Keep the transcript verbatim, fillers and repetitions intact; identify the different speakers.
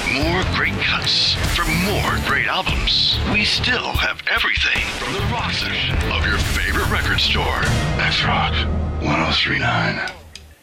Speaker 1: more great cuts, for more great albums. We still have everything from the rock section of your favorite record store. X-Rock ten thirty-nine.